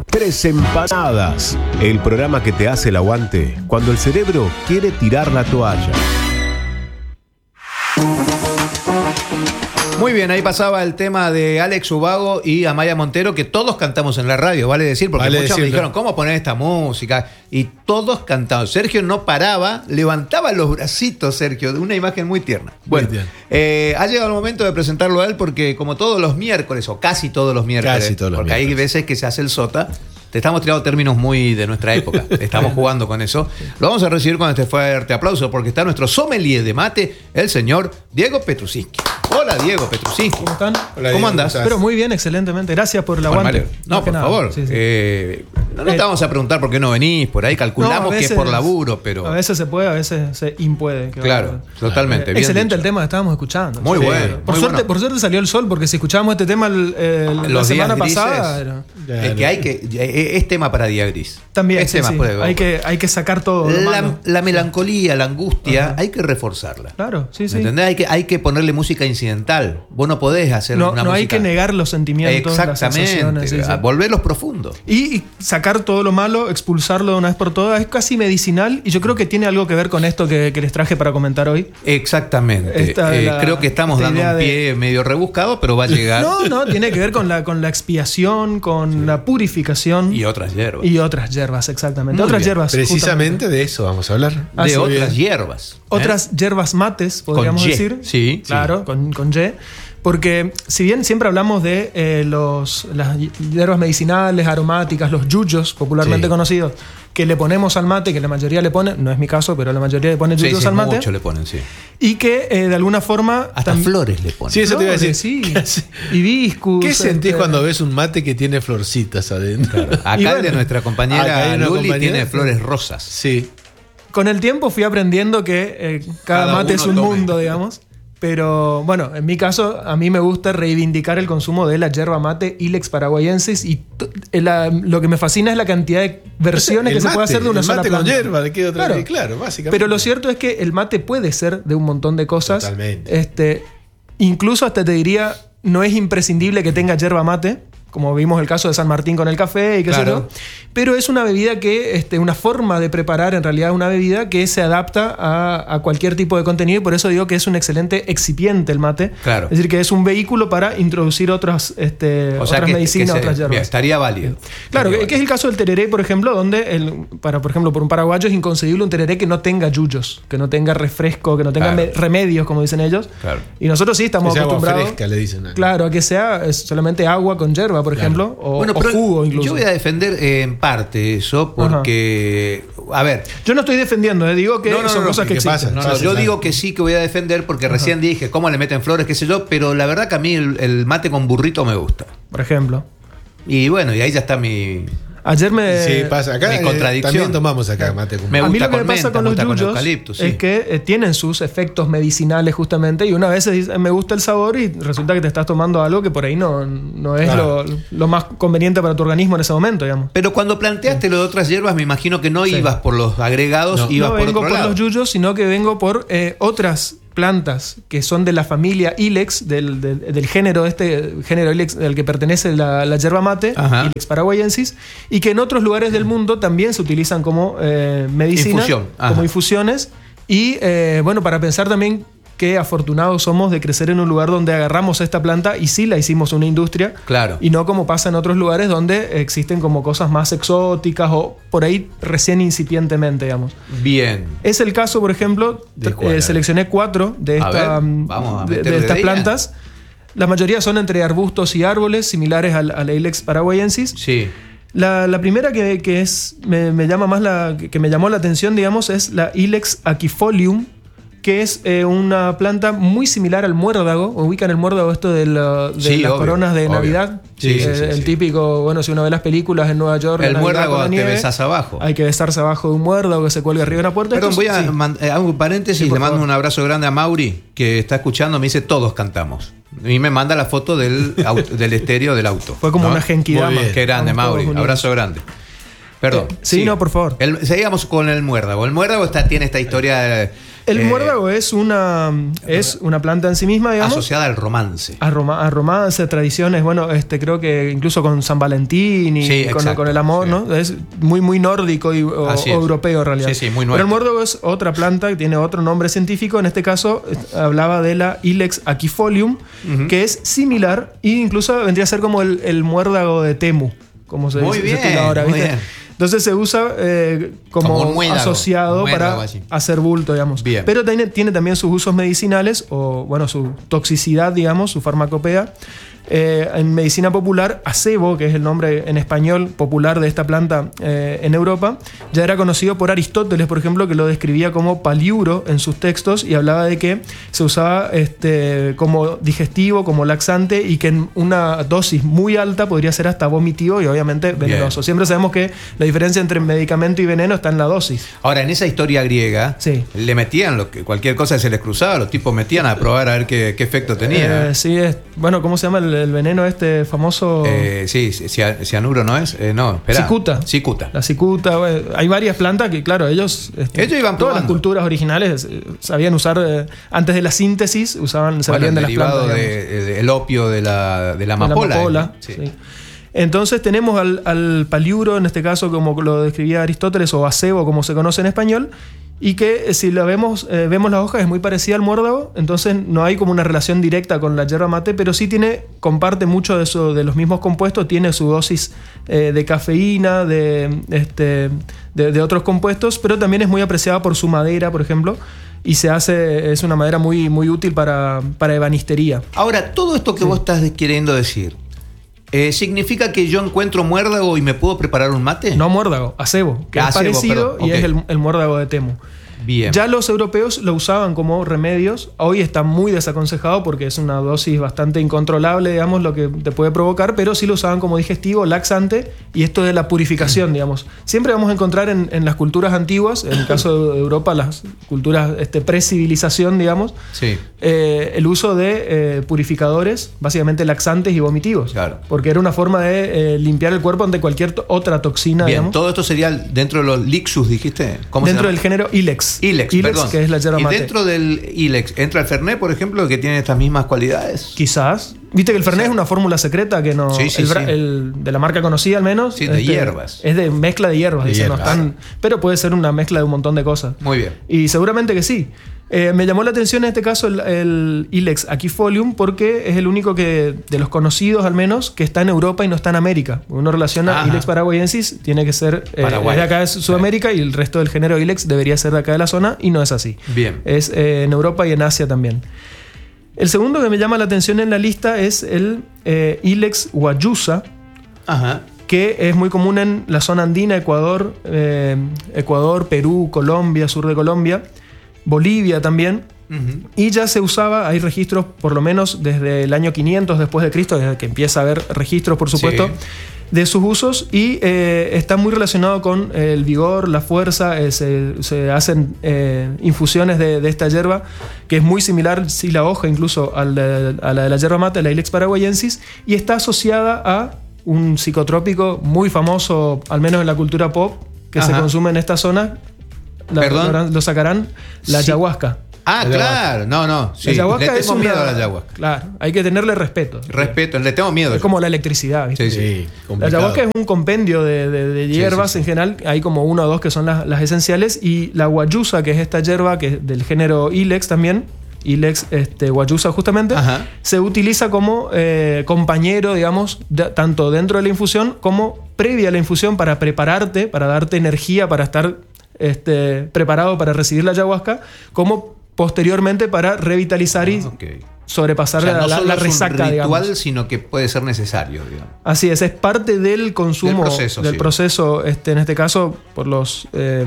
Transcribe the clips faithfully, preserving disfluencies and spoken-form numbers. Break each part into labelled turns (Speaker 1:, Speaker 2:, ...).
Speaker 1: Tres Empanadas, el programa que te hace el aguante cuando el cerebro quiere tirar la toalla.
Speaker 2: Muy bien, ahí pasaba el tema de Alex Ubago y Amaya Montero, que todos cantamos en la radio, vale decir, porque
Speaker 3: vale
Speaker 2: muchos
Speaker 3: decirlo.
Speaker 2: me dijeron, ¿cómo poner esta música? Y todos cantaban. Sergio no paraba, levantaba los bracitos, Sergio, de una imagen muy tierna. Bueno,
Speaker 3: bien.
Speaker 2: eh, ha llegado el momento de presentarlo a él, porque como todos los miércoles, o casi todos los miércoles,
Speaker 3: Casi todos los
Speaker 2: porque hay
Speaker 3: miércoles.
Speaker 2: veces que se hace el sota, te estamos tirando términos muy de nuestra época. Estamos jugando con eso. Lo vamos a recibir con este fuerte aplauso porque está nuestro sommelier de mate, el señor Diego Petrusinski. Hola, Diego Petrusinski.
Speaker 4: ¿Cómo están?
Speaker 3: Hola,
Speaker 2: ¿Cómo
Speaker 3: Diego,
Speaker 2: andás?
Speaker 3: ¿cómo
Speaker 4: Pero muy bien, excelentemente. Gracias por el
Speaker 2: Bueno,
Speaker 4: aguante.
Speaker 2: Mario, no,
Speaker 4: Más que
Speaker 2: por
Speaker 4: nada.
Speaker 2: favor.
Speaker 4: Sí, sí.
Speaker 2: Eh, no, no
Speaker 4: Eh,
Speaker 2: te vamos a preguntar por qué no venís por ahí. Calculamos
Speaker 4: No, a
Speaker 2: que es
Speaker 4: veces-
Speaker 2: por laburo, pero.
Speaker 4: A veces se puede, a veces se impuede. que
Speaker 2: Claro,
Speaker 4: va a-
Speaker 2: totalmente.
Speaker 4: Eh,
Speaker 2: bien
Speaker 4: excelente
Speaker 2: dicho.
Speaker 4: el tema que estábamos escuchando.
Speaker 2: Muy
Speaker 4: Sí.
Speaker 2: bueno,
Speaker 4: Por,
Speaker 2: muy
Speaker 4: suerte,
Speaker 2: bueno.
Speaker 4: por suerte salió el sol, porque si escuchábamos este tema el- el- la
Speaker 2: Los días
Speaker 4: semana
Speaker 2: grises,
Speaker 4: pasada. era-
Speaker 2: Es que hay que. Es tema para día gris.
Speaker 4: También,
Speaker 2: es
Speaker 4: sí,
Speaker 2: tema
Speaker 4: sí.
Speaker 2: para-
Speaker 4: Hay, que, hay que sacar todo. lo
Speaker 2: La,
Speaker 4: malo.
Speaker 2: la melancolía, la angustia,
Speaker 4: Ajá.
Speaker 2: hay que reforzarla.
Speaker 4: Claro, sí,
Speaker 2: ¿Me
Speaker 4: sí.
Speaker 2: entendés? Hay que, hay que ponerle música incidental. Vos no podés hacer
Speaker 4: No,
Speaker 2: una
Speaker 4: no hay
Speaker 2: música.
Speaker 4: que negar los sentimientos, las
Speaker 2: Exactamente.
Speaker 4: sensaciones. sí, sí.
Speaker 2: A volverlos profundos.
Speaker 4: Y, y sacar todo lo malo, expulsarlo de una vez por todas, es casi medicinal y yo creo que tiene algo que ver con esto que, que les traje para comentar hoy.
Speaker 2: Exactamente.
Speaker 4: Esta
Speaker 2: Eh,
Speaker 4: es la-
Speaker 2: creo que estamos
Speaker 4: esta
Speaker 2: dando
Speaker 4: idea
Speaker 2: un
Speaker 4: de-
Speaker 2: pie medio rebuscado, pero va a llegar.
Speaker 4: No, no, tiene que ver con la, con la expiación, con la purificación
Speaker 2: Y otras hierbas.
Speaker 4: y otras hierbas, exactamente.
Speaker 2: Muy
Speaker 4: otras
Speaker 2: bien.
Speaker 4: hierbas.
Speaker 3: Precisamente
Speaker 4: justamente.
Speaker 3: de eso vamos a hablar.
Speaker 4: Ah,
Speaker 2: de
Speaker 4: sí,
Speaker 2: otras
Speaker 3: bien.
Speaker 2: hierbas. ¿eh?
Speaker 4: Otras hierbas mates, podríamos
Speaker 2: Con Y,
Speaker 4: decir.
Speaker 2: sí,
Speaker 4: Claro, con, con Y. Porque si bien siempre hablamos de eh, los, las hierbas medicinales, aromáticas, los yuyos, popularmente
Speaker 3: Sí.
Speaker 4: conocidos, que le ponemos al mate, que la mayoría le pone, no es mi caso, pero la mayoría le pone
Speaker 2: Sí,
Speaker 4: yuyos
Speaker 2: sí,
Speaker 4: al mate,
Speaker 2: mucho le ponen, sí.
Speaker 4: y que eh, de alguna forma...
Speaker 2: Hasta
Speaker 4: tam-
Speaker 2: flores le ponen.
Speaker 3: Sí, eso te iba a decir.
Speaker 4: Flores, sí. Hibiscus.
Speaker 3: ¿Qué sentís
Speaker 4: este,
Speaker 3: cuando ves un mate que tiene florcitas adentro?
Speaker 2: Acá
Speaker 4: Y
Speaker 2: el
Speaker 4: bueno,
Speaker 2: de nuestra
Speaker 3: acá
Speaker 2: compañera
Speaker 3: hay una
Speaker 2: Luli
Speaker 3: compañera.
Speaker 2: tiene flores rosas.
Speaker 3: Sí.
Speaker 4: Con el tiempo fui aprendiendo que eh, cada,
Speaker 2: Cada
Speaker 4: mate es
Speaker 2: uno
Speaker 4: un
Speaker 2: tome.
Speaker 4: mundo, digamos. Pero bueno, en mi caso, a mí me gusta reivindicar el consumo de la yerba mate Ilex paraguayensis y t- la- lo que me fascina es la cantidad de versiones
Speaker 3: El
Speaker 4: que se puede
Speaker 3: mate,
Speaker 4: hacer de una
Speaker 3: el
Speaker 4: sola
Speaker 3: mate con
Speaker 4: planta.
Speaker 3: hierba, ¿de qué otra?
Speaker 4: Claro.
Speaker 3: Claro, básicamente.
Speaker 4: Pero lo cierto es que el mate puede ser de un montón de cosas.
Speaker 3: Totalmente.
Speaker 4: Este, incluso hasta te diría, no es imprescindible que tenga yerba mate, como vimos el caso de San Martín con el café y qué sé
Speaker 3: Claro.
Speaker 4: yo. Pero es una bebida que, este, una forma de preparar, en realidad una bebida que se adapta a, a cualquier tipo de contenido y por eso digo que es un excelente excipiente el mate.
Speaker 2: Claro.
Speaker 4: Es decir, que es un vehículo para introducir otras, este,
Speaker 2: O sea
Speaker 4: otras
Speaker 2: que,
Speaker 4: medicinas,
Speaker 2: que se-
Speaker 4: otras hierbas.
Speaker 2: bien, estaría válido.
Speaker 4: Claro,
Speaker 2: Estaría
Speaker 4: que, que es el caso del tereré, por ejemplo, donde, el, para, por ejemplo, por un paraguayo es inconcebible un tereré que no tenga yuyos, que no tenga refresco, que no tenga
Speaker 2: Claro.
Speaker 4: me- remedios, como dicen ellos.
Speaker 2: Claro.
Speaker 4: Y nosotros sí estamos
Speaker 3: Esa agua
Speaker 4: acostumbrados.
Speaker 3: fresca, le dicen. a-
Speaker 4: Claro, a que sea es solamente agua con yerba, por ejemplo, o,
Speaker 2: Bueno,
Speaker 4: o
Speaker 2: pero
Speaker 4: jugo incluso.
Speaker 2: yo voy a defender eh, en parte eso porque, a ver,
Speaker 4: Yo no estoy defendiendo, eh, digo que
Speaker 2: No, no,
Speaker 4: son
Speaker 2: no,
Speaker 4: cosas que
Speaker 3: ¿qué
Speaker 4: existen.
Speaker 3: pasa?
Speaker 2: no,
Speaker 3: Sí,
Speaker 2: no,
Speaker 3: sí,
Speaker 2: yo
Speaker 3: claro.
Speaker 2: digo que sí que voy a defender porque recién dije cómo le meten flores, qué sé yo, pero la verdad que a mí el, el mate con burrito me gusta.
Speaker 4: Por ejemplo.
Speaker 2: Y bueno, y ahí ya está mi...
Speaker 4: Ayer me...
Speaker 3: Sí, pasa. Acá
Speaker 2: mi
Speaker 3: eh,
Speaker 2: contradicción.
Speaker 3: también tomamos acá mate con
Speaker 2: Me
Speaker 4: a mí
Speaker 2: gusta
Speaker 4: lo que
Speaker 2: con
Speaker 4: me pasa
Speaker 2: menta,
Speaker 4: con
Speaker 2: me
Speaker 4: los
Speaker 2: gusta con
Speaker 4: yuyos
Speaker 2: eucalipto, sí.
Speaker 4: es que eh, tienen sus efectos medicinales justamente y una vez se dice, me gusta el sabor y resulta que te estás tomando algo que por ahí no, no es
Speaker 3: Claro.
Speaker 4: lo, lo más conveniente para tu organismo en ese momento, digamos.
Speaker 2: Pero cuando planteaste lo de otras hierbas, me imagino que no
Speaker 4: Sí.
Speaker 2: ibas por los agregados,
Speaker 3: No.
Speaker 2: ibas
Speaker 4: no
Speaker 2: por
Speaker 4: vengo
Speaker 2: otro
Speaker 4: por
Speaker 2: lado.
Speaker 4: los yuyos, sino que vengo por eh, otras plantas que son de la familia Ilex, del, del, del género este género Ilex al que pertenece la, la yerba mate,
Speaker 2: Ajá.
Speaker 4: Ilex paraguayensis, y que en otros lugares del mundo también se utilizan como eh, medicina,
Speaker 2: Infusión. Ajá.
Speaker 4: como infusiones. Y eh, bueno, para pensar también qué afortunados somos de crecer en un lugar donde agarramos esta planta y sí la hicimos una industria.
Speaker 2: Claro.
Speaker 4: Y no como pasa en otros lugares donde existen como cosas más exóticas o por ahí recién incipientemente, digamos.
Speaker 2: Bien.
Speaker 4: Es el caso, por ejemplo,
Speaker 3: ¿De
Speaker 4: tr-
Speaker 3: cuál?
Speaker 4: eh, seleccioné cuatro de,
Speaker 2: A
Speaker 4: esta,
Speaker 2: ver,
Speaker 4: mm,
Speaker 2: vamos a
Speaker 4: de, de
Speaker 2: meterle
Speaker 4: estas
Speaker 2: de
Speaker 4: plantas. La mayoría son entre arbustos y árboles, similares al, a la Ilex paraguayensis.
Speaker 2: Sí.
Speaker 4: La, la primera que, que es me, me llama más la que, que me llamó la atención, digamos, es la Ilex aquifolium, que es eh, una planta muy similar al muérdago. ¿Ubican el muérdago esto de, la- de
Speaker 2: Sí,
Speaker 4: las
Speaker 2: obvio,
Speaker 4: coronas de
Speaker 2: obvio.
Speaker 4: Navidad?
Speaker 3: Sí, sí,
Speaker 4: Eh,
Speaker 3: sí,
Speaker 4: el
Speaker 3: sí.
Speaker 4: típico, bueno, si uno ve las películas en Nueva York,
Speaker 2: El
Speaker 4: la Navidad
Speaker 2: muérdago
Speaker 4: con la
Speaker 2: te
Speaker 4: nieve,
Speaker 2: besás abajo.
Speaker 4: hay que besarse abajo de un muérdago que se cuelga arriba de una puerta.
Speaker 2: Perdón,
Speaker 4: Esto
Speaker 2: voy a
Speaker 4: sí.
Speaker 2: man- eh, hago un paréntesis,
Speaker 4: Sí, por
Speaker 2: le mando
Speaker 4: favor.
Speaker 2: un abrazo grande a Mauri, que está escuchando, me dice todos cantamos. Y me manda la foto del, auto- del estéreo del auto.
Speaker 4: Fue como
Speaker 2: ¿no?
Speaker 4: una genkidama.
Speaker 3: Muy bien.
Speaker 2: Qué grande,
Speaker 4: Estamos todos
Speaker 2: Mauri.
Speaker 4: unidos.
Speaker 2: Abrazo grande. Perdón.
Speaker 4: Eh, sí,
Speaker 2: sigue.
Speaker 4: no, por favor.
Speaker 2: El, seguíamos con el muérdago. El muérdago está, tiene esta historia. Eh,
Speaker 4: El muérdago es una, es una planta en sí misma, digamos.
Speaker 2: Asociada al romance.
Speaker 4: A, Roma, a romance, tradiciones, bueno, este creo que incluso con San Valentín y
Speaker 2: sí,
Speaker 4: con,
Speaker 2: exacto,
Speaker 4: con el amor,
Speaker 2: sí.
Speaker 4: ¿no? Es muy, muy nórdico y, o, o europeo en realidad.
Speaker 2: Sí, sí, muy nuevo.
Speaker 4: Pero el muérdago es otra planta que tiene otro nombre científico. En este caso hablaba de la Ilex aquifolium, uh-huh. que es similar e incluso vendría a ser como el, el muérdago de Temu, como se
Speaker 2: muy
Speaker 4: dice
Speaker 2: bien,
Speaker 4: ahora,
Speaker 2: muy
Speaker 4: ¿viste?
Speaker 2: bien.
Speaker 4: Entonces se usa eh, como,
Speaker 2: como un muérdago,
Speaker 4: asociado
Speaker 2: un
Speaker 4: para
Speaker 2: así.
Speaker 4: hacer bulto, digamos.
Speaker 2: Bien.
Speaker 4: Pero tiene, tiene también sus usos medicinales o, bueno, su toxicidad, digamos, su farmacopea. Eh, en medicina popular, acebo, que es el nombre en español popular de esta planta eh, en Europa, ya era conocido por Aristóteles, por ejemplo, que lo describía como paliuro en sus textos y hablaba de que se usaba este, como digestivo, como laxante y que en una dosis muy alta podría ser hasta vomitivo y obviamente venenoso. Bien. Siempre sabemos que la diferencia entre medicamento y veneno está en la dosis.
Speaker 2: Ahora, en esa historia griega, sí. le metían lo que, cualquier cosa que se les cruzaba, los tipos metían a probar a ver qué, qué efecto tenía.
Speaker 4: Eh, sí, es, bueno, ¿cómo se llama el el veneno este famoso?
Speaker 2: Eh, sí, cianuro no es. Eh, no, espera.
Speaker 4: Cicuta.
Speaker 2: Cicuta.
Speaker 4: La cicuta. Bueno, hay varias plantas que, claro, ellos. Este,
Speaker 2: ellos iban
Speaker 4: todas
Speaker 2: probando.
Speaker 4: las culturas originales eh, sabían usar. Eh, antes de la síntesis, usaban. Se
Speaker 2: bueno,
Speaker 4: valían de las plantas.
Speaker 2: El derivado del opio de la, de la amapola.
Speaker 4: De la amapola,
Speaker 2: sí.
Speaker 4: Sí. Entonces tenemos al, al paliuro, en este caso, como lo describía Aristóteles, o acebo, como se conoce en español. Y que si la vemos, eh, vemos las hojas, es muy parecida al muérdago, entonces no hay como una relación directa con la yerba mate, pero sí tiene, comparte mucho de, eso, de los mismos compuestos, tiene su dosis eh, de cafeína, de, este, de, de otros compuestos, pero también es muy apreciada por su madera, por ejemplo, y se hace, es una madera muy, muy útil para, para ebanistería.
Speaker 2: Ahora, todo esto que sí. vos estás queriendo decir, Eh, ¿significa que yo encuentro muérdago y me puedo preparar un mate?
Speaker 4: No muérdago, acebo, que
Speaker 2: ah,
Speaker 4: es parecido
Speaker 2: acebo,
Speaker 4: y
Speaker 2: okay.
Speaker 4: es el, el muérdago de Temu.
Speaker 2: Bien.
Speaker 4: Ya los europeos lo usaban como remedios. Hoy está muy desaconsejado porque es una dosis bastante incontrolable, digamos, lo que te puede provocar, pero sí lo usaban como digestivo, laxante, y esto de la purificación, digamos. Siempre vamos a encontrar en, en las culturas antiguas, en el caso de Europa, las culturas este, pre-civilización, digamos,
Speaker 2: sí.
Speaker 4: eh, el uso de eh, purificadores, básicamente laxantes y vomitivos.
Speaker 2: Claro.
Speaker 4: Porque era una forma de eh, limpiar el cuerpo ante cualquier to- otra toxina,
Speaker 2: Bien,
Speaker 4: digamos.
Speaker 2: todo esto sería dentro de los Lixus, dijiste. ¿Cómo
Speaker 4: dentro
Speaker 2: se llama?
Speaker 4: del género Ilex.
Speaker 2: Ilex,
Speaker 4: Ilex,
Speaker 2: perdón.
Speaker 4: que es la yerba
Speaker 2: y
Speaker 4: mate.
Speaker 2: dentro del Ilex, ¿entra el Fernet, por ejemplo, que tiene estas mismas cualidades?
Speaker 4: Quizás. Viste que el Fernet sí. es una fórmula secreta que no.
Speaker 2: Sí, sí,
Speaker 4: el,
Speaker 2: sí.
Speaker 4: el, de la marca conocida al menos.
Speaker 2: Sí, de
Speaker 4: este,
Speaker 2: hierbas.
Speaker 4: Es de mezcla de hierbas,
Speaker 3: de
Speaker 4: dice,
Speaker 3: hierbas.
Speaker 4: No están, pero puede ser una mezcla de un montón de cosas.
Speaker 2: Muy bien.
Speaker 4: Y seguramente que sí. Eh, me llamó la atención en este caso el, el Ilex aquifolium porque es el único que, de los conocidos al menos, que está en Europa y no está en América. Uno relaciona
Speaker 2: Ajá.
Speaker 4: Ilex paraguayensis, tiene que ser eh,
Speaker 2: Paraguay.
Speaker 4: es de acá de Sudamérica y el resto del género Ilex debería ser de acá de la zona y no es así.
Speaker 2: Bien.
Speaker 4: Es eh, en Europa y en Asia también. El segundo que me llama la atención en la lista es el eh, Ilex guayusa,
Speaker 2: Ajá.
Speaker 4: que es muy común en la zona andina, Ecuador, eh, Ecuador, Perú, Colombia, sur de Colombia, Bolivia también. Uh-huh. Y ya se usaba, hay registros por lo menos desde el año quinientos después de Cristo, desde que empieza a haber registros, por supuesto, sí. de sus usos y eh, está muy relacionado con el vigor, la fuerza. Eh, se, se hacen eh, infusiones de, de esta hierba que es muy similar, sí, la hoja incluso a la, a la de la hierba mate, la Ilex paraguayensis, y está asociada a un psicotrópico muy famoso, al menos en la cultura pop, que Ajá. se consume en esta zona. La,
Speaker 2: ¿Perdón?
Speaker 4: Lo sacarán, la
Speaker 2: sí.
Speaker 4: ayahuasca.
Speaker 2: Ah,
Speaker 4: la
Speaker 2: claro, no, no. Sí.
Speaker 4: La ayahuasca
Speaker 2: le
Speaker 4: es
Speaker 2: tengo
Speaker 4: una,
Speaker 2: miedo a la ayahuasca.
Speaker 4: Claro, hay que tenerle respeto.
Speaker 2: Respeto, le tengo miedo.
Speaker 4: Es como la electricidad, ¿viste?
Speaker 2: Sí, sí.
Speaker 3: sí
Speaker 4: la ayahuasca es un compendio de, de, de hierbas sí, sí, sí. en general. Hay como una o dos que son las, las esenciales. Y la guayusa, que es esta hierba que es del género Ilex también, Ilex este, guayusa justamente, Ajá. se utiliza como eh, compañero, digamos, de, tanto dentro de la infusión como previa a la infusión para prepararte, para darte energía, para estar este, preparado para recibir la ayahuasca, como posteriormente para revitalizar y okay. sobrepasar o sea,
Speaker 2: la,
Speaker 4: no
Speaker 2: la
Speaker 4: resaca,
Speaker 2: es un ritual,
Speaker 4: digamos.
Speaker 2: Sino que puede ser necesario, digamos.
Speaker 4: Así es, es parte del consumo,
Speaker 2: del proceso,
Speaker 4: del
Speaker 2: sí.
Speaker 4: proceso este, en este caso, por los... Eh,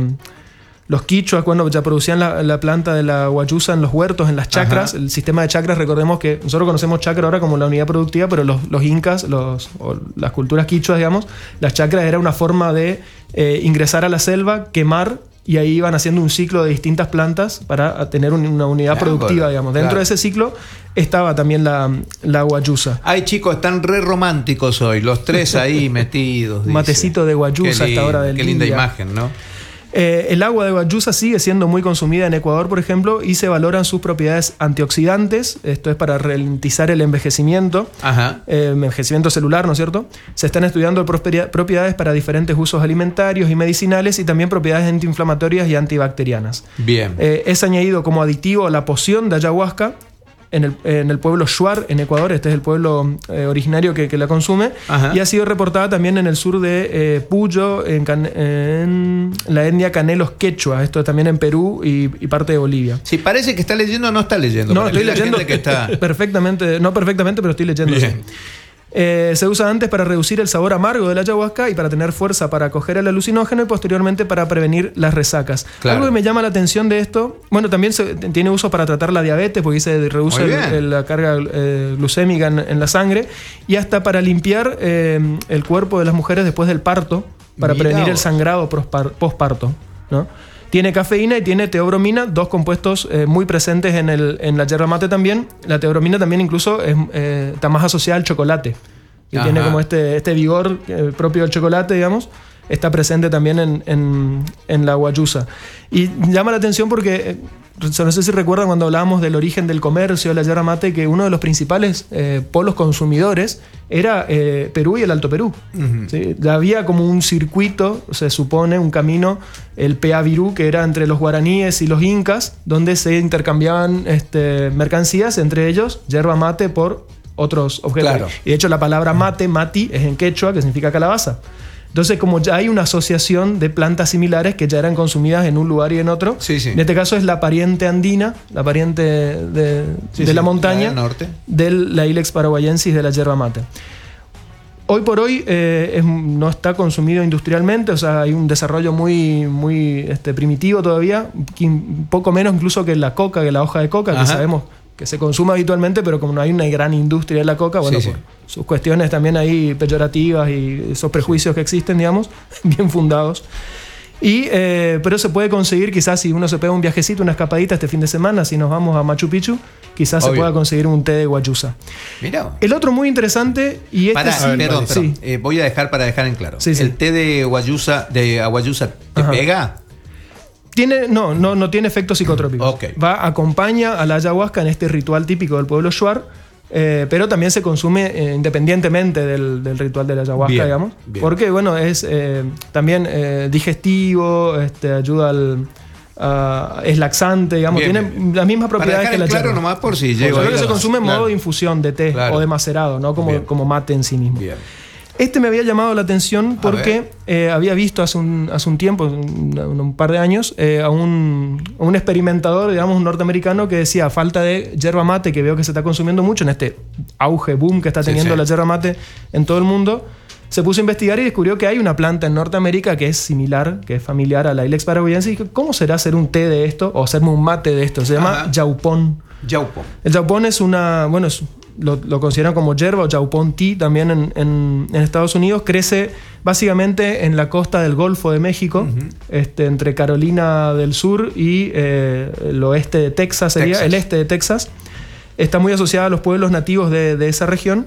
Speaker 4: Los quichuas, cuando ya producían la, la planta de la guayusa en los huertos, en las chacras, Ajá. el sistema de chacras, recordemos que nosotros conocemos chacra ahora como la unidad productiva, pero los, los incas, los, o las culturas quichuas, digamos, las chacras era una forma de eh, ingresar a la selva, quemar y ahí iban haciendo un ciclo de distintas plantas para tener un, una unidad
Speaker 2: Claro,
Speaker 4: productiva, digamos. Dentro
Speaker 2: claro.
Speaker 4: de ese ciclo estaba también la, la guayusa.
Speaker 2: Ay, chicos, están re románticos hoy, los tres ahí metidos. dice.
Speaker 4: Matecito de guayusa a esta hora del
Speaker 2: Qué linda
Speaker 4: día.
Speaker 2: imagen, ¿no?
Speaker 4: Eh, el agua de guayusa sigue siendo muy consumida en Ecuador, por ejemplo, y se valoran sus propiedades antioxidantes. Esto es para ralentizar el envejecimiento,
Speaker 2: Ajá.
Speaker 4: eh, envejecimiento celular, ¿no es cierto? Se están estudiando prosperia- propiedades para diferentes usos alimentarios y medicinales y también propiedades antiinflamatorias y antibacterianas.
Speaker 2: Bien.
Speaker 4: Eh, es añadido como aditivo a la poción de ayahuasca en el, en el pueblo Shuar, en Ecuador. Este es el pueblo eh, originario que, que la consume.
Speaker 2: Ajá.
Speaker 4: Y ha sido reportada también en el sur de eh, Puyo, en, Can- en la etnia Canelos Quechua. Esto también en Perú y, y parte de Bolivia.
Speaker 2: Si parece que está leyendo o no está leyendo.
Speaker 4: No,
Speaker 2: Para
Speaker 4: estoy
Speaker 2: la
Speaker 4: leyendo
Speaker 2: gente que está...
Speaker 4: perfectamente, no perfectamente, pero estoy leyendo.
Speaker 2: Bien.
Speaker 4: Sí. Eh, se usa antes para reducir el sabor amargo de la ayahuasca y para tener fuerza para coger el alucinógeno y posteriormente para prevenir las resacas.
Speaker 2: Claro.
Speaker 4: Algo que me llama la atención de esto, bueno, también se, tiene uso para tratar la diabetes porque se reduce
Speaker 2: Muy
Speaker 4: el-
Speaker 2: bien.
Speaker 4: el- la carga eh, glucémica en, en la sangre y hasta para limpiar eh, el cuerpo de las mujeres después del parto, para
Speaker 2: Mirá
Speaker 4: prevenir el
Speaker 2: vos.
Speaker 4: sangrado prospar- posparto, ¿no? Tiene cafeína y tiene teobromina, dos compuestos eh, muy presentes en, el, en la yerba mate también. La teobromina también incluso es, eh, está más asociada al chocolate. Y
Speaker 2: Ajá.
Speaker 4: tiene como este, este vigor eh, propio del chocolate, digamos. Está presente también en, en, en la guayusa. Y llama la atención porque, eh, no sé si recuerdan cuando hablábamos del origen del comercio de la yerba mate, que uno de los principales eh, polos consumidores era eh, Perú y el Alto Perú.
Speaker 2: Ujú.
Speaker 4: ¿Sí? Ya había como un circuito, se supone, un camino, el Peavirú, que era entre los guaraníes y los incas, donde se intercambiaban este, mercancías, entre ellos yerba mate por otros objetos.
Speaker 2: Claro.
Speaker 4: Y de hecho la palabra mate, mati, es en quechua, que significa calabaza. Entonces, como ya hay una asociación de plantas similares que ya eran consumidas en un lugar y en otro,
Speaker 2: Sí, sí.
Speaker 4: en este caso es la pariente andina, la pariente de,
Speaker 2: Sí,
Speaker 4: de
Speaker 2: sí,
Speaker 4: la montaña,
Speaker 2: la del norte.
Speaker 4: de la Ilex paraguayensis de la yerba mate. Hoy por hoy eh, es- no está consumido industrialmente, o sea, hay un desarrollo muy, muy este, primitivo todavía, que un poco menos incluso que la coca, que la hoja de coca,
Speaker 2: Ajá.
Speaker 4: que sabemos que se consume habitualmente, pero como no hay una gran industria de la coca, bueno,
Speaker 2: Sí, sí.
Speaker 4: por sus cuestiones también ahí peyorativas y esos prejuicios que existen, digamos, bien fundados. Y, eh, pero se puede conseguir, quizás si uno se pega un viajecito, una escapadita este fin de semana, si nos vamos a Machu Picchu, quizás se
Speaker 2: Obvio.
Speaker 4: pueda conseguir un té de guayusa.
Speaker 2: Mirá.
Speaker 4: El otro muy interesante, y este
Speaker 2: Pará,
Speaker 4: sí,
Speaker 2: perdón,
Speaker 4: sí.
Speaker 2: perdón. Eh, voy a dejar para dejar en claro.
Speaker 4: Sí, sí.
Speaker 2: ¿El té de guayusa, de aguayusa te
Speaker 4: Ajá.
Speaker 2: pega?
Speaker 4: Tiene, no, no, no tiene efecto psicotrópico.
Speaker 2: Ok.
Speaker 4: Va, acompaña a la ayahuasca en este ritual típico del pueblo Shuar, eh, pero también se consume eh, independientemente del, del ritual de la ayahuasca,
Speaker 2: Bien,
Speaker 4: digamos.
Speaker 2: bien.
Speaker 4: Porque, bueno, es eh, también eh, digestivo, este, ayuda al. a- es laxante, digamos,
Speaker 2: Bien,
Speaker 4: tiene
Speaker 2: bien, bien.
Speaker 4: las mismas
Speaker 2: Para
Speaker 4: propiedades
Speaker 2: dejar
Speaker 4: que la
Speaker 2: en claro
Speaker 4: yerba.
Speaker 2: nomás por si
Speaker 4: Solo
Speaker 2: llego ahí
Speaker 4: que
Speaker 2: a
Speaker 4: se
Speaker 2: la-
Speaker 4: consume en
Speaker 2: claro.
Speaker 4: modo de infusión de té
Speaker 2: Claro.
Speaker 4: o de macerado, no como,
Speaker 2: Bien.
Speaker 4: como mate en sí mismo.
Speaker 2: Bien.
Speaker 4: Este me había llamado la atención
Speaker 2: A
Speaker 4: porque eh, había visto hace un, hace un tiempo, un, un par de años, eh, a, un, a un experimentador, digamos, un norteamericano que decía, a falta de yerba mate, que veo que se está consumiendo mucho en este auge, boom que está
Speaker 2: Sí,
Speaker 4: teniendo
Speaker 2: sí.
Speaker 4: la yerba mate en todo el mundo, se puso a investigar y descubrió que hay una planta en Norteamérica que es similar, que es familiar a la Ilex paraguayensis. Y dije, ¿cómo será hacer un té de esto o hacerme un mate de esto? Se llama
Speaker 2: Ajá.
Speaker 4: yaupón.
Speaker 2: Yaupo.
Speaker 4: El yaupón es una, bueno, es- lo, lo consideran como yerba o yaupón tea también en, en- en Estados Unidos. Crece básicamente en la costa del Golfo de México, este, entre Carolina del Sur y eh, el oeste de Texas, sería
Speaker 2: Texas.
Speaker 4: el este de Texas. Está muy asociada a los pueblos nativos de, de esa región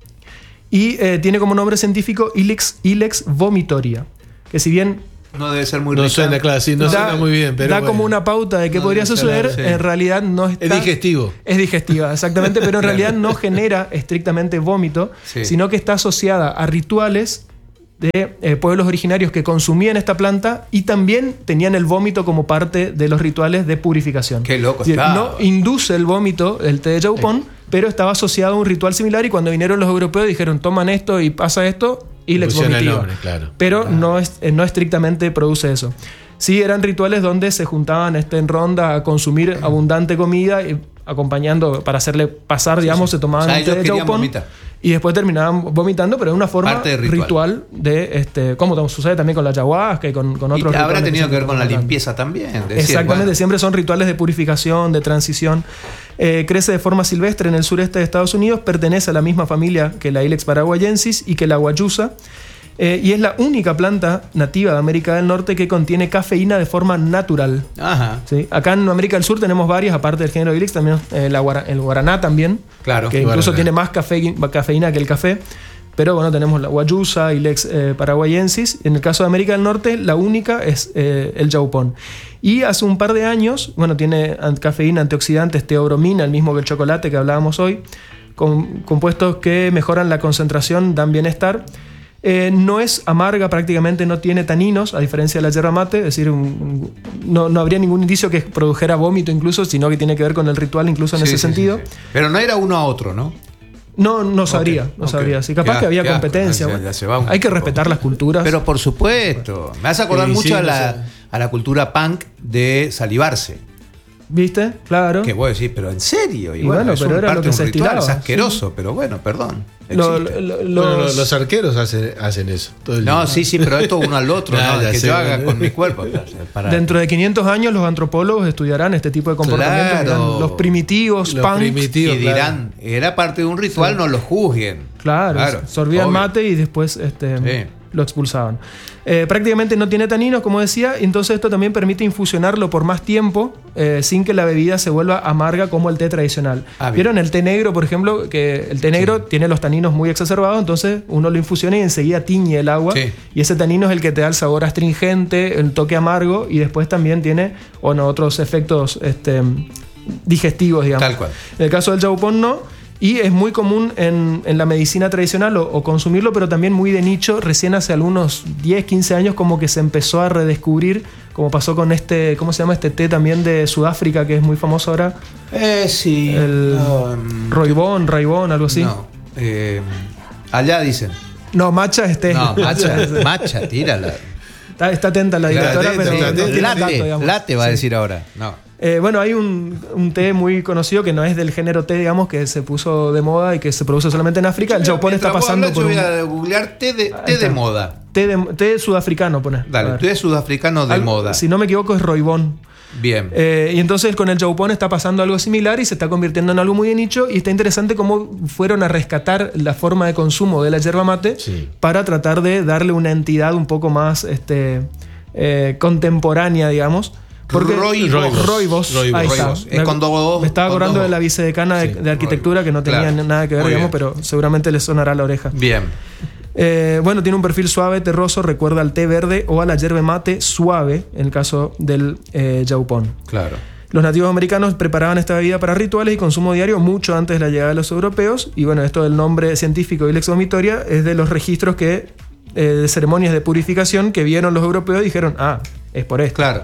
Speaker 4: y eh, tiene como nombre científico Ilex, Ilex vomitoria, que si bien
Speaker 2: No debe ser muy
Speaker 3: No
Speaker 2: rica.
Speaker 3: suena, claro, sí, no
Speaker 4: da,
Speaker 3: suena muy bien, pero
Speaker 4: da
Speaker 3: bueno.
Speaker 4: como una pauta de qué
Speaker 2: No
Speaker 4: podría
Speaker 2: debe ser,
Speaker 4: suceder,
Speaker 2: sí.
Speaker 4: en realidad no está,
Speaker 3: Es digestivo.
Speaker 4: es digestiva, exactamente, pero en realidad no genera estrictamente vómito,
Speaker 2: Sí.
Speaker 4: sino que está asociada a rituales de eh, pueblos originarios que consumían esta planta y también tenían el vómito como parte de los rituales de purificación.
Speaker 2: Qué loco
Speaker 4: Es decir,
Speaker 2: está.
Speaker 4: no induce el vómito el té de yaupón, pero estaba asociado a un ritual similar y cuando vinieron los europeos dijeron toman esto y pasa esto y les
Speaker 3: Funciona el
Speaker 4: vomitiva.
Speaker 3: nombre, claro.
Speaker 4: Pero no, es, eh, no estrictamente produce eso. Sí, eran rituales donde se juntaban este, en ronda a consumir abundante comida y acompañando para hacerle pasar, digamos, se tomaban
Speaker 2: O sea,
Speaker 4: un té
Speaker 2: ellos
Speaker 4: de
Speaker 2: querían
Speaker 4: yaupón
Speaker 2: vomitar.
Speaker 4: y después terminaban vomitando, pero de una forma
Speaker 2: Parte del
Speaker 4: ritual.
Speaker 2: ritual.
Speaker 4: de este, como sucede también con la ayahuasca y con, con
Speaker 2: Y
Speaker 4: otros
Speaker 2: habrá
Speaker 4: rituales
Speaker 2: tenido
Speaker 4: se
Speaker 2: que ver con la
Speaker 4: toman.
Speaker 2: limpieza también. decir,
Speaker 4: Exactamente,
Speaker 2: bueno,
Speaker 4: siempre son rituales de purificación, de transición. Eh, crece de forma silvestre en el sureste de Estados Unidos, pertenece a la misma familia que la Ilex paraguayensis y que la guayusa. Eh, y es la única planta nativa de América del Norte que contiene cafeína de forma natural.
Speaker 2: Ajá.
Speaker 4: ¿Sí? Acá en América del Sur tenemos varias, aparte del género Ilex, también eh, la guara- el guaraná también.
Speaker 2: Claro.
Speaker 4: Que incluso
Speaker 3: Guaraná.
Speaker 4: tiene más cafe- cafeína que el café. Pero bueno, tenemos la guayusa, Ilex eh, paraguayensis. En el caso de América del Norte, la única es eh, el yaupón. Y hace un par de años, bueno, tiene an- cafeína, antioxidantes, teobromina, el mismo que el chocolate que hablábamos hoy, con compuestos que mejoran la concentración, dan bienestar. Eh, no es amarga, prácticamente no tiene taninos, a diferencia de la yerba mate, es decir, un- un- no, no habría ningún indicio que produjera vómito incluso, sino que tiene que ver con el ritual incluso en
Speaker 2: Sí,
Speaker 4: ese
Speaker 2: sí,
Speaker 4: sentido.
Speaker 2: sí, sí. Pero no era uno a otro, ¿no?
Speaker 4: No, no sabría,
Speaker 2: Ok,
Speaker 4: no
Speaker 2: ok.
Speaker 4: sabría. Sí, capaz
Speaker 2: Qué
Speaker 4: que había
Speaker 2: asco,
Speaker 4: competencia.
Speaker 2: ya-
Speaker 4: bueno.
Speaker 2: ya se va un
Speaker 4: Hay que
Speaker 2: poco.
Speaker 4: respetar las culturas.
Speaker 2: Pero por supuesto. Me hace acordar
Speaker 3: Sí,
Speaker 2: mucho
Speaker 3: sí,
Speaker 2: a,
Speaker 3: no
Speaker 2: la,
Speaker 3: sé.
Speaker 2: a la cultura punk de salivarse.
Speaker 4: ¿Viste? Claro.
Speaker 2: Que vos decís, pero en serio. Y,
Speaker 4: Y bueno,
Speaker 2: es
Speaker 4: pero
Speaker 2: un
Speaker 4: era lo
Speaker 2: parte
Speaker 4: que
Speaker 2: de
Speaker 4: se
Speaker 2: un ritual,
Speaker 4: estilaba,
Speaker 2: es asqueroso, pero bueno, perdón.
Speaker 4: Lo-
Speaker 2: existe.
Speaker 4: lo-
Speaker 3: Bueno,
Speaker 4: los-
Speaker 3: los, los arqueros hacen, hacen eso. Todo el
Speaker 2: No,
Speaker 3: día.
Speaker 2: sí, sí, pero esto uno al otro,
Speaker 3: Ah,
Speaker 2: ¿no?
Speaker 3: ya
Speaker 2: Que
Speaker 3: sé,
Speaker 2: yo haga
Speaker 3: bueno.
Speaker 2: con mi cuerpo. Para-
Speaker 4: Dentro de quinientos años los antropólogos estudiarán este tipo de comportamientos.
Speaker 2: Claro.
Speaker 4: Dirán, los primitivos,
Speaker 3: Los
Speaker 4: punk.
Speaker 3: primitivos,
Speaker 2: y dirán, era parte de un ritual, no lo juzguen.
Speaker 4: Claro, sorbían
Speaker 2: obvio.
Speaker 4: mate y después este,
Speaker 2: Sí.
Speaker 4: lo expulsaban. Eh, prácticamente no tiene taninos, como decía, y entonces esto también permite infusionarlo por más tiempo eh, sin que la bebida se vuelva amarga como el té tradicional.
Speaker 2: Ah, bien.
Speaker 4: ¿Vieron el té negro, por ejemplo? Que el té negro tiene los taninos muy exacerbados, entonces uno lo infusiona y enseguida tiñe el agua.
Speaker 2: Sí.
Speaker 4: Y ese tanino es el que te da el sabor astringente, el toque amargo y después también tiene bueno, otros efectos este, digestivos, digamos.
Speaker 2: Tal cual.
Speaker 4: En el caso del yaupón no. Y es muy común en, en la medicina tradicional o, o consumirlo, pero también muy de nicho. Recién hace algunos diez, quince años como que se empezó a redescubrir, como pasó con este, ¿cómo se llama este té también de Sudáfrica, que es muy famoso ahora?
Speaker 2: Eh, sí.
Speaker 4: El
Speaker 2: No, mm,
Speaker 4: Roibón, Raibón, algo así.
Speaker 2: No. eh, allá dicen.
Speaker 4: No, Macha es té.
Speaker 2: No, macha, macha, tírala.
Speaker 4: Está, está atenta la
Speaker 3: Está
Speaker 4: directora,
Speaker 3: atenta,
Speaker 4: pero
Speaker 3: está
Speaker 4: no
Speaker 3: atenta.
Speaker 4: tiene dato,
Speaker 2: Late,
Speaker 4: digamos.
Speaker 2: late va a
Speaker 4: Sí.
Speaker 2: decir ahora. No.
Speaker 4: Eh, bueno, hay un, un té muy conocido que no es del género té, digamos, que se puso de moda y que se produce solamente en África. El yaupón está
Speaker 2: Mientras vos
Speaker 4: pasando
Speaker 2: hablas,
Speaker 4: por
Speaker 2: yo
Speaker 4: un
Speaker 2: voy a googlear té de,
Speaker 4: Ahí
Speaker 2: té de
Speaker 4: está.
Speaker 2: moda.
Speaker 4: té, de- té sudafricano, pone. A
Speaker 2: Dale,
Speaker 4: ver.
Speaker 2: té sudafricano de
Speaker 4: Algo-
Speaker 2: moda.
Speaker 4: Si no me equivoco, es Roibón.
Speaker 2: Bien.
Speaker 4: Eh, y entonces con el yaupón está pasando algo similar y se está convirtiendo en algo muy de nicho. Y está interesante cómo fueron a rescatar la forma de consumo de la yerba mate
Speaker 3: Sí.
Speaker 4: para tratar de darle una entidad un poco más este, eh, contemporánea, digamos. Porque
Speaker 2: Roibos.
Speaker 4: Roibos,
Speaker 3: Roibos.
Speaker 4: ahí está.
Speaker 2: Roibos. Es
Speaker 4: Me-
Speaker 2: con dos-
Speaker 4: Me estaba
Speaker 2: con
Speaker 4: acordando
Speaker 2: dos-
Speaker 4: de la vicedecana de,
Speaker 3: Sí,
Speaker 4: de arquitectura que no tenía
Speaker 2: Claro.
Speaker 4: nada que ver,
Speaker 2: Muy
Speaker 4: digamos,
Speaker 2: bien.
Speaker 4: pero seguramente le sonará la oreja.
Speaker 2: Bien.
Speaker 4: Eh, bueno, tiene un perfil suave, terroso, recuerda al té verde o a la yerba mate suave, en el caso del eh, yaupón.
Speaker 2: Claro.
Speaker 4: Los nativos americanos preparaban esta bebida para rituales y consumo diario mucho antes de la llegada de los europeos. Y bueno, esto del nombre científico Ilex vomitoria es de los registros que, eh, de ceremonias de purificación que vieron los europeos y dijeron, ah, es por esto.
Speaker 2: Claro.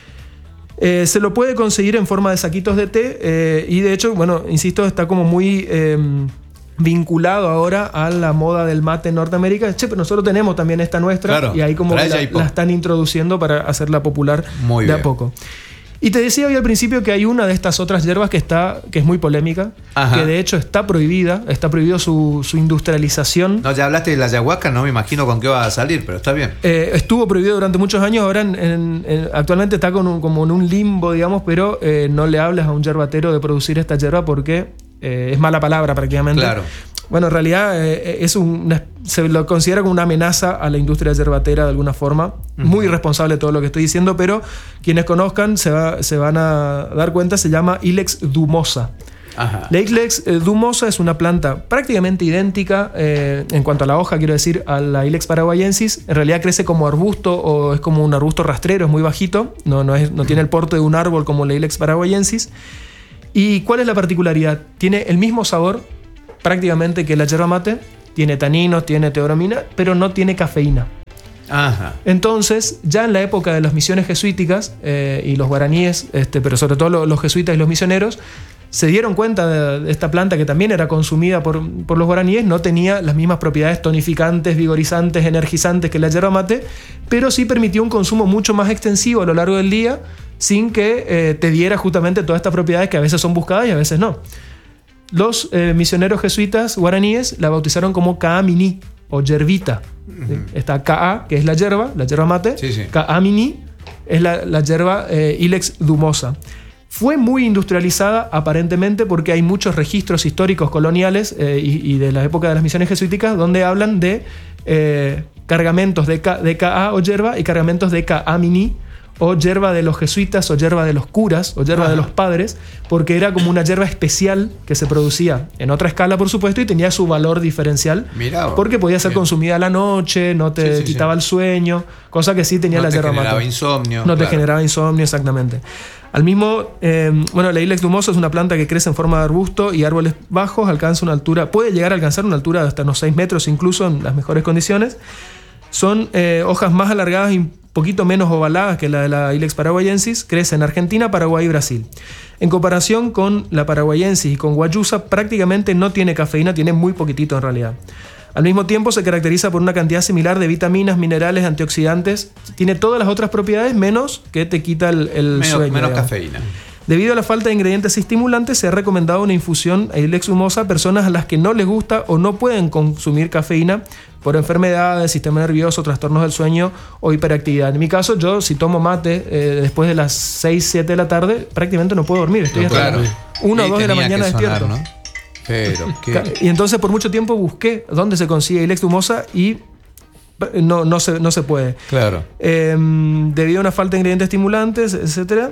Speaker 4: Eh, se lo puede conseguir en forma de saquitos de té eh, y de hecho, bueno, insisto, está como muy eh, vinculado ahora a la moda del mate en Norteamérica. Che, pero nosotros tenemos también esta nuestra
Speaker 2: Claro.
Speaker 4: y ahí como
Speaker 2: Trae
Speaker 4: que la,
Speaker 2: J-pop.
Speaker 4: la están introduciendo para hacerla popular
Speaker 2: Muy
Speaker 4: de
Speaker 2: bien.
Speaker 4: a poco. Y te decía hoy al principio que hay una de estas otras hierbas que está que es muy polémica,
Speaker 2: Ajá.
Speaker 4: que de hecho está prohibida, está prohibido su, su industrialización.
Speaker 2: No, ya hablaste de la ayahuasca, no me imagino con qué va a salir, pero está bien.
Speaker 4: Eh, estuvo prohibido durante muchos años, ahora en- en- en- actualmente está con un- como en un limbo, digamos, pero eh, no le hablas a un yerbatero de producir esta yerba porque eh, es mala palabra prácticamente.
Speaker 2: Claro.
Speaker 4: Bueno, en realidad eh, es una- se lo considera como una amenaza a la industria yerbatera de alguna forma. Muy irresponsable todo lo que estoy diciendo, pero quienes conozcan se, va- se van a dar cuenta, se llama Ilex dumosa.
Speaker 2: Ajá.
Speaker 4: La Ilex eh, dumosa es una planta prácticamente idéntica eh, en cuanto a la hoja, quiero decir, a la Ilex paraguayensis. En realidad crece como arbusto o es como un arbusto rastrero, es muy bajito, no, no, es, no tiene el porte de un árbol como la Ilex paraguayensis. ¿Y cuál es la particularidad? Tiene el mismo sabor prácticamente que la yerba mate, tiene taninos, tiene teobromina, pero no tiene cafeína.
Speaker 2: Ajá.
Speaker 4: Entonces, ya en la época de las misiones jesuíticas eh, y los guaraníes, este, pero sobre todo lo- los jesuitas y los misioneros, se dieron cuenta de, de esta planta que también era consumida por, por los guaraníes, no tenía las mismas propiedades tonificantes, vigorizantes, energizantes que la yerba mate, pero sí permitió un consumo mucho más extensivo a lo largo del día, sin que eh, te diera justamente todas estas propiedades que a veces son buscadas y a veces no. Los eh, misioneros jesuitas guaraníes la bautizaron como Kaamini o yerbita. ¿Sí? Está Ka, que es la yerba, la yerba mate.
Speaker 2: Sí, sí.
Speaker 4: Kaamini es la, la yerba eh, Ilex dumosa. Fue muy industrializada aparentemente porque hay muchos registros históricos coloniales eh, y, y de la época de las misiones jesuíticas donde hablan de eh, cargamentos de D K A o yerba y cargamentos de D K A mini o yerba de los jesuitas o yerba de los curas o yerba Ajá. de los padres, porque era como una yerba especial que se producía en otra escala, por supuesto, y tenía su valor diferencial. Mirá, porque podía ser bien. consumida a la noche, no te sí, sí, quitaba sí. el sueño, cosa que sí tenía no la yerba mate. No te generaba
Speaker 2: insomnio.
Speaker 4: No
Speaker 2: claro.
Speaker 4: te generaba insomnio, exactamente. Al mismo, eh, bueno, la Ilex dumosa es una planta que crece en forma de arbusto y árboles bajos, alcanza una altura, puede llegar a alcanzar una altura de hasta unos seis metros incluso en las mejores condiciones. Son eh, hojas más alargadas y un poquito menos ovaladas que la de la Ilex paraguayensis, crece en Argentina, Paraguay y Brasil. En comparación con la paraguayensis y con guayusa, prácticamente no tiene cafeína, tiene muy poquitito en realidad. Al mismo tiempo se caracteriza por una cantidad similar de vitaminas, minerales, antioxidantes, tiene todas las otras propiedades menos que te quita el, el
Speaker 2: menos,
Speaker 4: sueño.
Speaker 2: Menos cafeína.
Speaker 4: Debido a la falta de ingredientes estimulantes, se ha recomendado una infusión a Ilex dumosa a personas a las que no les gusta o no pueden consumir cafeína por enfermedades, sistema nervioso, trastornos del sueño o hiperactividad. En mi caso, yo si tomo mate eh, después de las seis, siete de la tarde, prácticamente no puedo dormir. Estoy no, hasta claro. una o dos de la mañana sonar, despierto. ¿No? Pero, ¿qué? Y entonces por mucho tiempo busqué dónde se consigue Ilex dumosa y no, no, se, no se puede.
Speaker 2: Claro.
Speaker 4: Eh, debido a una falta de ingredientes estimulantes, etcétera.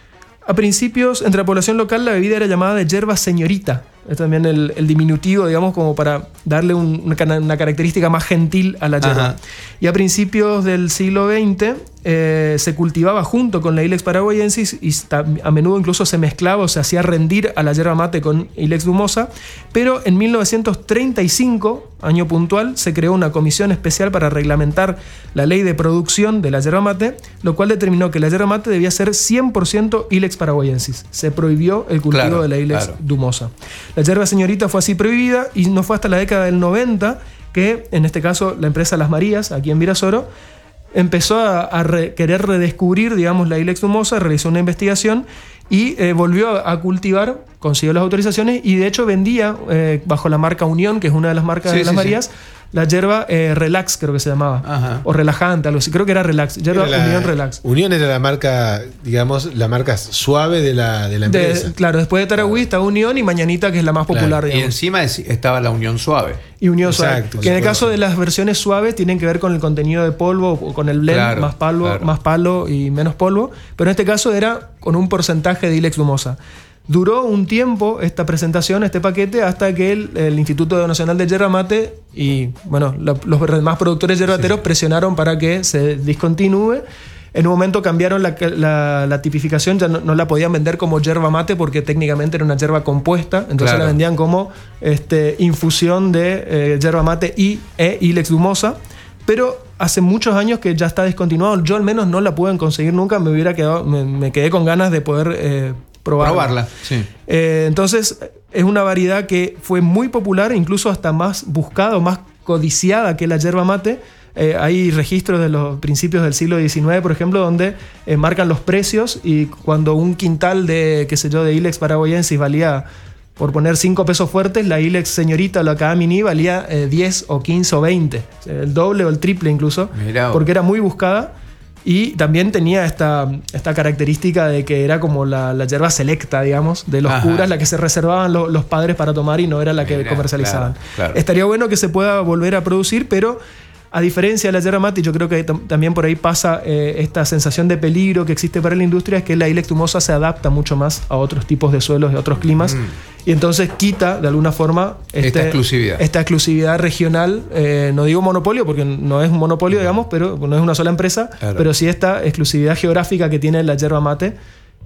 Speaker 4: A principios, entre la población local, la bebida era llamada de yerba señorita. Es también el, el diminutivo, digamos, como para darle un, una, una característica más gentil a la yerba. Ajá. Y a principios del siglo veinte eh, se cultivaba junto con la Ilex paraguayensis y a menudo incluso se mezclaba o se hacía rendir a la yerba mate con Ilex dumosa. Pero en mil novecientos treinta y cinco, año puntual, se creó una comisión especial para reglamentar la ley de producción de la yerba mate, lo cual determinó que la yerba mate debía ser cien por ciento Ilex paraguayensis. Se prohibió el cultivo claro, de la Ilex claro. dumosa. La yerba señorita fue así prohibida y no fue hasta la década del noventa que, en este caso, la empresa Las Marías, aquí en Virasoro, empezó a, a re, querer redescubrir, digamos, la Ilex dumosa, realizó una investigación y eh, volvió a, a cultivar, consiguió las autorizaciones y de hecho vendía eh, bajo la marca Unión, que es una de las marcas sí, de Las sí, Marías, sí. la yerba eh, Relax, creo que se llamaba. Ajá. O relajante, algo así. Creo que era Relax. Yerba era la, Unión Relax.
Speaker 3: Unión era la marca, digamos, la marca suave de la, de la empresa.
Speaker 4: De, claro, después de Taragüí está Unión y Mañanita, que es la más popular. Claro.
Speaker 2: Y encima estaba la Unión Suave.
Speaker 4: Y Unión Exacto, Suave. Que en el caso de las versiones suaves tienen que ver con el contenido de polvo o con el blend, claro, más, palo, claro. más palo y menos polvo. Pero en este caso era con un porcentaje de Ilex dumosa. Duró un tiempo esta presentación, este paquete, hasta que el, el Instituto Nacional de Yerba Mate y bueno, la, los demás productores yerbateros sí. presionaron para que se discontinúe. En un momento cambiaron la, la, la tipificación, ya no, no la podían vender como yerba mate porque técnicamente era una yerba compuesta, entonces claro. la vendían como este, infusión de eh, yerba mate y e Ilex dumosa. Pero hace muchos años que ya está descontinuado. Yo al menos no la pude conseguir nunca. Me hubiera quedado, me, me quedé con ganas de poder eh, probarla.
Speaker 2: Probarla, sí.
Speaker 4: Eh, entonces es una variedad que fue muy popular, incluso hasta más buscada o más codiciada que la yerba mate. Eh, hay registros de los principios del siglo diecinueve, por ejemplo, donde eh, marcan los precios y cuando un quintal de, qué sé yo, de Ilex paraguayensis valía, por poner cinco pesos fuertes, la Ilex señorita o la K A mini valía eh, diez o quince o veinte, el doble o el triple incluso, Mirá. porque era muy buscada y también tenía esta, esta característica de que era como la, la yerba selecta, digamos, de los Ajá. curas, la que se reservaban lo, los padres para tomar y no era la que Mirá, comercializaban. Claro, claro. Estaría bueno que se pueda volver a producir, pero a diferencia de la yerba mate, yo creo que tam- también por ahí pasa eh, esta sensación de peligro que existe para la industria, es que la Ilex dumosa se adapta mucho más a otros tipos de suelos, de otros climas, mm. y entonces quita de alguna forma este,
Speaker 2: esta exclusividad,
Speaker 4: esta exclusividad regional. Eh, no digo monopolio, porque no es un monopolio, digamos, pero no es una sola empresa, claro. pero sí esta exclusividad geográfica que tiene la yerba mate.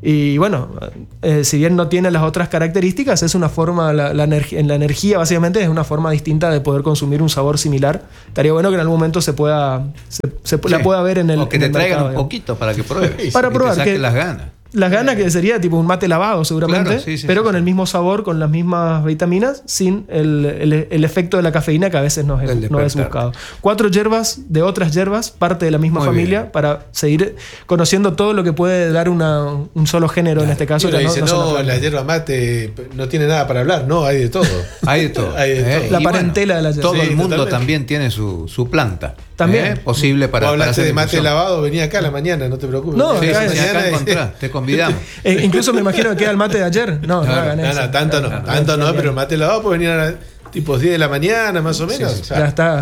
Speaker 4: Y bueno, eh, si bien no tiene las otras características, es una forma, la, la, energ- la energía básicamente es una forma distinta de poder consumir un sabor similar. Estaría bueno que en algún momento se pueda, se, se sí. la pueda ver en el
Speaker 2: o que
Speaker 4: en
Speaker 2: te
Speaker 4: el
Speaker 2: traigan
Speaker 4: mercado,
Speaker 2: un
Speaker 4: digamos.
Speaker 2: poquito para que pruebes.
Speaker 4: Para
Speaker 2: y
Speaker 4: probar.
Speaker 2: te saquen
Speaker 4: que,
Speaker 2: las ganas.
Speaker 4: Las ganas que sería tipo un mate lavado seguramente,
Speaker 2: claro, sí, sí,
Speaker 4: pero
Speaker 2: sí,
Speaker 4: con
Speaker 2: sí.
Speaker 4: el mismo sabor, con las mismas vitaminas, sin el, el, el efecto de la cafeína que a veces no es, no es buscado. Cuatro hierbas de otras hierbas, parte de la misma
Speaker 2: Muy
Speaker 4: familia,
Speaker 2: bien.
Speaker 4: para seguir conociendo todo lo que puede dar una, un solo género, claro. en este caso.
Speaker 3: Pero
Speaker 4: no,
Speaker 3: dice,
Speaker 4: no,
Speaker 3: no, la yerba mate no tiene nada para hablar. No, hay de todo.
Speaker 2: Hay de todo.
Speaker 3: hay de
Speaker 2: ¿eh?
Speaker 3: todo.
Speaker 4: La
Speaker 2: Y
Speaker 4: parentela
Speaker 2: bueno,
Speaker 4: de la yerba.
Speaker 2: Todo
Speaker 3: Sí,
Speaker 2: el mundo
Speaker 3: totalmente.
Speaker 2: también tiene su, su planta.
Speaker 4: También.
Speaker 2: ¿eh? Posible para.
Speaker 3: Vos hablaste
Speaker 2: para hacer
Speaker 3: de mate
Speaker 2: infusión.
Speaker 3: lavado, venía acá a la mañana, no te preocupes.
Speaker 4: No,
Speaker 2: Sí,
Speaker 4: acá
Speaker 2: sí, sí,
Speaker 4: es-
Speaker 2: acá encontrás, te convidamos.
Speaker 4: Eh, incluso me imagino que queda el mate de ayer. No, no,
Speaker 2: Claro.
Speaker 4: hagan
Speaker 3: No,
Speaker 4: eso.
Speaker 3: no, tanto no, tanto no, pero el mate lavado puede venir a la- tipo diez de la mañana, más o menos.
Speaker 2: Sí, sí,
Speaker 3: O sea,
Speaker 4: Ya está.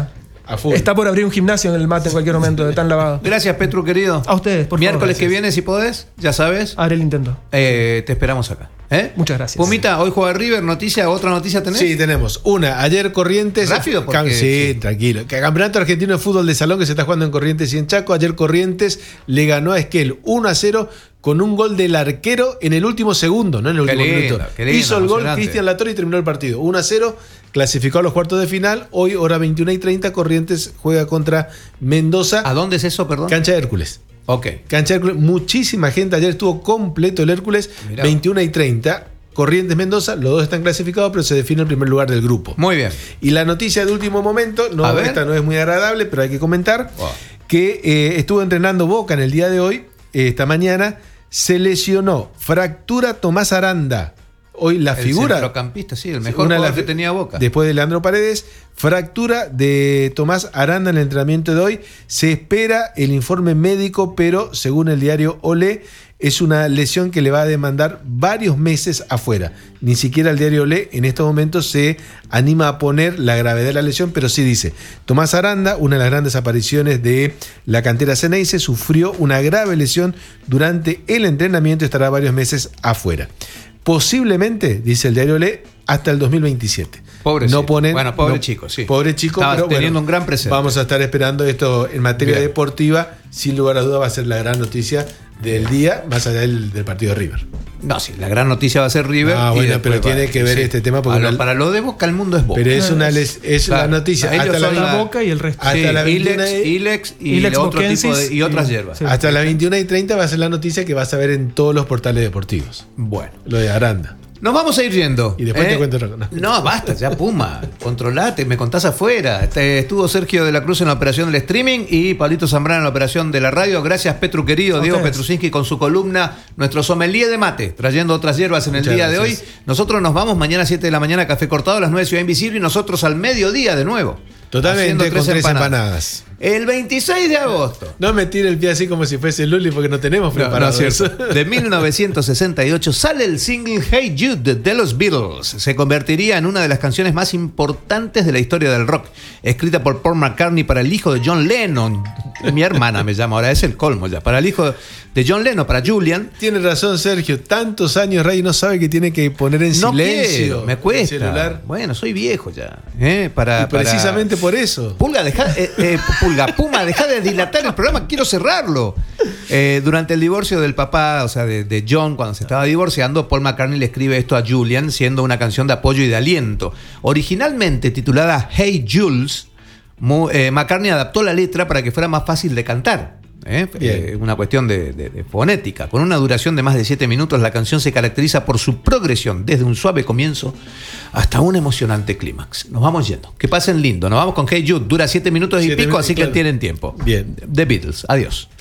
Speaker 3: A full.
Speaker 4: Está por abrir un gimnasio en el mate en cualquier momento, de tan lavado.
Speaker 2: Gracias, Petru, querido.
Speaker 4: A ustedes, por
Speaker 2: Miércoles
Speaker 4: favor.
Speaker 2: que viene, si podés, ya sabes.
Speaker 4: Haré el intento.
Speaker 2: Eh, te esperamos acá. ¿Eh?
Speaker 4: Muchas gracias.
Speaker 2: Pumita, hoy juega River, noticia, otra noticia tenés.
Speaker 3: Sí, tenemos una. Ayer Corrientes.
Speaker 2: Rápido, porque-
Speaker 3: Cam- sí,
Speaker 2: sí.
Speaker 3: tranquilo. Que Campeonato Argentino de Fútbol de Salón que se está jugando en Corrientes y en Chaco. Ayer Corrientes le ganó a Esquel uno a cero con un gol del arquero en el último segundo, no en el
Speaker 2: Qué
Speaker 3: último
Speaker 2: lindo,
Speaker 3: minuto.
Speaker 2: qué lindo,
Speaker 3: Hizo el gol
Speaker 2: emocionante.
Speaker 3: Cristian Latorre y terminó el partido. uno a cero, clasificó a los cuartos de final. Hoy, hora veintiuna y treinta, Corrientes juega contra Mendoza.
Speaker 2: ¿A dónde es eso, perdón?
Speaker 3: Cancha de Hércules.
Speaker 2: Ok.
Speaker 3: Cancha de Hércules, muchísima gente. Ayer estuvo completo el Hércules,
Speaker 2: Mirá.
Speaker 3: veintiuna y treinta. Corrientes Mendoza, los dos están clasificados, pero se define el primer lugar del grupo.
Speaker 2: Muy bien.
Speaker 3: Y la noticia de último momento, no,
Speaker 2: A ver.
Speaker 3: esta no es muy agradable, pero hay que comentar,
Speaker 2: Wow.
Speaker 3: que eh, estuvo entrenando Boca en el día de hoy, eh, esta mañana, se lesionó, fractura Tomás Aranda. Hoy la
Speaker 2: El
Speaker 3: figura...
Speaker 2: centrocampista, sí, el mejor
Speaker 3: una de
Speaker 2: jugador
Speaker 3: las-
Speaker 2: que tenía Boca.
Speaker 3: Después de Leandro Paredes, fractura de Tomás Aranda en el entrenamiento de hoy. Se espera el informe médico, pero según el diario Olé, es una lesión que le va a demandar varios meses afuera. Ni siquiera el diario Olé en estos momentos se anima a poner la gravedad de la lesión, pero sí dice: Tomás Aranda, una de las grandes apariciones de la cantera Ceneice, sufrió una grave lesión durante el entrenamiento y estará varios meses afuera. Posiblemente, dice el diario Olé, hasta el dos mil veintisiete.
Speaker 2: Pobre
Speaker 3: no
Speaker 2: chico.
Speaker 3: ponen,
Speaker 2: Bueno, pobre
Speaker 3: no-
Speaker 2: chico, sí.
Speaker 3: Pobre chico,
Speaker 2: Estaba
Speaker 3: pero
Speaker 2: teniendo
Speaker 3: bueno,
Speaker 2: un gran presente.
Speaker 3: Vamos a estar esperando esto en materia
Speaker 2: Bien.
Speaker 3: deportiva. Sin lugar a duda va a ser la gran noticia del día, más allá del, del partido de River.
Speaker 2: No, sí, la gran noticia va a ser River.
Speaker 3: Ah,
Speaker 2: y
Speaker 3: bueno,
Speaker 2: después
Speaker 3: pero tiene que ver este tema porque
Speaker 2: Para, lo,
Speaker 3: una-
Speaker 2: para lo de Boca, el mundo es Boca.
Speaker 3: Pero es una les- es
Speaker 2: Claro.
Speaker 3: la noticia.
Speaker 2: Ellos
Speaker 3: Hasta
Speaker 2: son
Speaker 3: la,
Speaker 2: la-
Speaker 4: Boca y el resto.
Speaker 3: hasta
Speaker 2: Sí,
Speaker 3: la veintiuna
Speaker 2: Ilex,
Speaker 3: y-
Speaker 2: Ilex y
Speaker 4: Ilex
Speaker 2: otro tipo
Speaker 4: Boquensis
Speaker 2: de, y otras
Speaker 4: y-
Speaker 2: hierbas.
Speaker 4: sí.
Speaker 3: hasta la veintiuna y treinta va a ser la noticia que vas a ver en todos los portales deportivos.
Speaker 2: Bueno.
Speaker 3: Lo de Aranda.
Speaker 2: Nos vamos a ir yendo.
Speaker 3: Y después te cuento otra cosa.
Speaker 2: No, basta, ya Puma. Controlate, me contás afuera. Este, Estuvo Sergio de la Cruz en la operación del streaming y Pablito Zambrano en la operación de la radio. Gracias, Petru querido,
Speaker 4: A
Speaker 2: Diego
Speaker 4: ustedes.
Speaker 2: Petrusinski con su columna, nuestro sommelier de mate, trayendo otras hierbas en el
Speaker 3: Muchas
Speaker 2: día de
Speaker 3: gracias.
Speaker 2: hoy. Nosotros nos vamos mañana a siete de la mañana, Café Cortado, a las nueve Ciudad Invisible y nosotros al mediodía de nueve.
Speaker 3: Totalmente,
Speaker 2: haciendo
Speaker 3: con tres empanadas.
Speaker 2: El veintiséis de agosto.
Speaker 3: No me tire el pie así como si fuese Luli porque no tenemos
Speaker 2: No, no
Speaker 3: preparado
Speaker 2: es
Speaker 3: eso.
Speaker 2: cierto. De mil novecientos sesenta y ocho sale el single Hey Jude de los Beatles. Se convertiría en una de las canciones más importantes de la historia del rock. Escrita por Paul McCartney para el hijo de John Lennon. Mi hermana me llama ahora, es el colmo ya. Para el hijo de John Lennon, para Julian.
Speaker 3: Tiene razón, Sergio. Tantos años, Rey, no sabe que tiene que poner en
Speaker 2: No
Speaker 3: silencio.
Speaker 2: quiero, me
Speaker 3: el
Speaker 2: cuesta.
Speaker 3: celular.
Speaker 2: Bueno, soy viejo ya. ¿eh? Para,
Speaker 3: Y precisamente
Speaker 2: para-
Speaker 3: por eso.
Speaker 2: Pulga, deja, eh, eh, Pulga, Puma, deja de dilatar el programa, quiero cerrarlo. Eh, durante el divorcio del papá, o sea, de, de John, cuando se estaba divorciando, Paul McCartney le escribe esto a Julian, siendo una canción de apoyo y de aliento. Originalmente titulada Hey Jules, Mu- eh, McCartney adaptó la letra para que fuera más fácil de cantar. ¿eh? Eh, una cuestión de, de- de fonética. Con una duración de más de siete minutos, la canción se caracteriza por su progresión, desde un suave comienzo hasta un emocionante clímax. Nos vamos yendo. Que pasen lindo. Nos vamos con Hey Jude. Dura siete minutos y
Speaker 3: Siete
Speaker 2: pico,
Speaker 3: minutos,
Speaker 2: así que
Speaker 3: claro.
Speaker 2: tienen tiempo.
Speaker 3: Bien.
Speaker 2: The Beatles. Adiós.